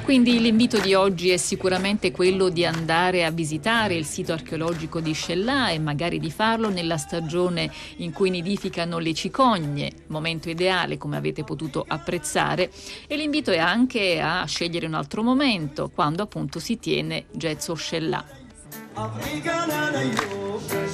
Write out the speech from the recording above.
Quindi l'invito di oggi è sicuramente quello di andare a visitare il sito archeologico di Scellà e magari di farlo nella stagione in cui nidificano le cicogne, momento ideale come avete potuto apprezzare, e l'invito è anche a scegliere un altro momento, quando appunto si tiene Getxo Scellà.